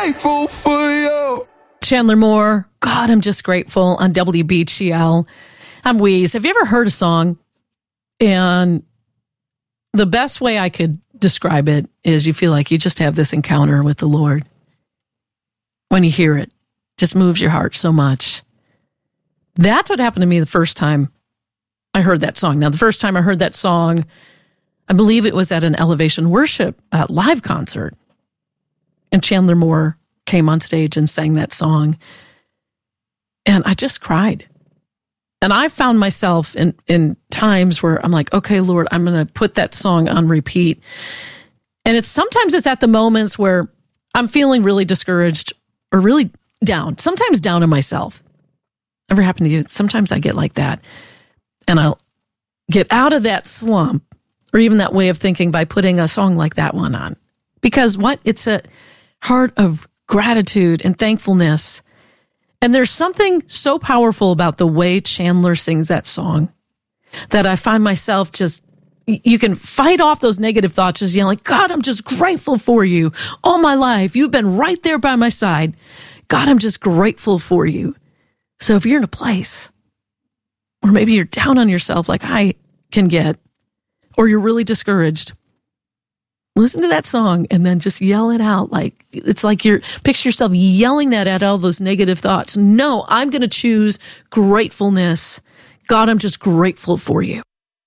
grateful for you. Chandler Moore, God, I'm just grateful on WBGL. I'm Wheeze. Have you ever heard a song? And the best way I could describe it is you feel like you just have this encounter with the Lord. When you hear it, just moves your heart so much. That's what happened to me the first time I heard that song. Now, the first time I heard that song, I believe it was at an Elevation Worship live concert. And Chandler Moore came on stage and sang that song. And I just cried. And I found myself in times where I'm like, okay, Lord, I'm going to put that song on repeat. And sometimes it's at the moments where I'm feeling really discouraged or really down, sometimes down on myself. Ever happened to you? Sometimes I get like that. And I'll get out of that slump or even that way of thinking by putting a song like that one on. Because what? It's a heart of gratitude and thankfulness. And there's something so powerful about the way Chandler sings that song that I find myself just, you can fight off those negative thoughts just yelling, God, I'm just grateful for you all my life. You've been right there by my side. God, I'm just grateful for you. So if you're in a place, or maybe you're down on yourself like I can get, or you're really discouraged, listen to that song and then just yell it out. Like it's like picture yourself yelling that at all those negative thoughts. No, I'm going to choose gratefulness. God, I'm just grateful for you.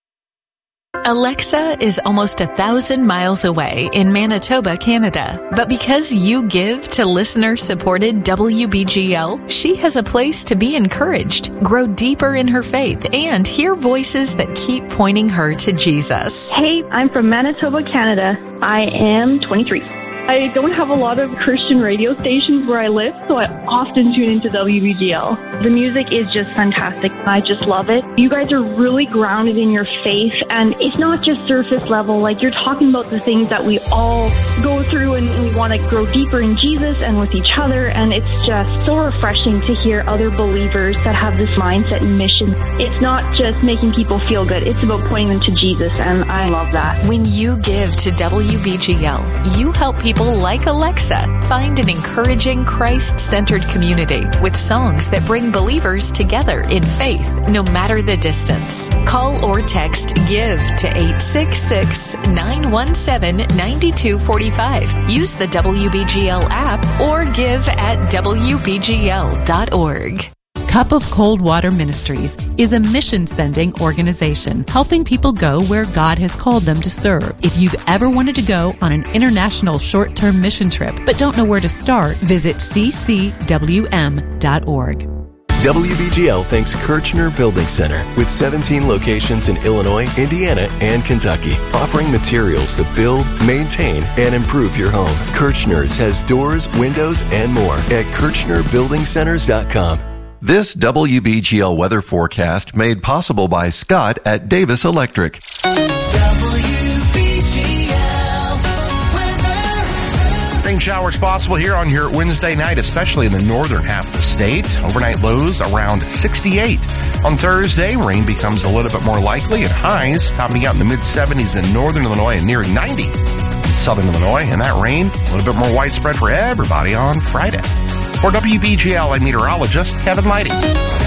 Alexa is almost 1,000 miles away in Manitoba, Canada. But because you give to listener-supported WBGL, she has a place to be encouraged, grow deeper in her faith, and hear voices that keep pointing her to Jesus. Hey, I'm from Manitoba, Canada. I am 23. I don't have a lot of Christian radio stations where I live, so I often tune into WBGL. The music is just fantastic. I just love it. You guys are really grounded in your faith, and it's not just surface level. Like, you're talking about the things that we all go through, and we want to grow deeper in Jesus and with each other, and it's just so refreshing to hear other believers that have this mindset and mission. It's not just making people feel good. It's about pointing them to Jesus, and I love that. When you give to WBGL, you help people like Alexa find an encouraging Christ-centered community with songs that bring believers together in faith, no matter the distance. Call or text GIVE to 866-917-9245. Use the WBGL app or give at WBGL.org. Cup of Cold Water Ministries is a mission-sending organization helping people go where God has called them to serve. If you've ever wanted to go on an international short-term mission trip but don't know where to start, visit ccwm.org. WBGL thanks Kirchner Building Center with 17 locations in Illinois, Indiana, and Kentucky, offering materials to build, maintain, and improve your home. Kirchner's has doors, windows, and more at KirchnerBuildingCenters.com. This WBGL weather forecast made possible by Scott at Davis Electric. Rain showers possible here on your Wednesday night, especially in the northern half of the state. Overnight lows around 68. On Thursday, rain becomes a little bit more likely and highs topping out in the mid-70s in northern Illinois and nearing 90 in southern Illinois. And that rain, a little bit more widespread for everybody on Friday. For WBGL, I'm meteorologist Kevin Leidy.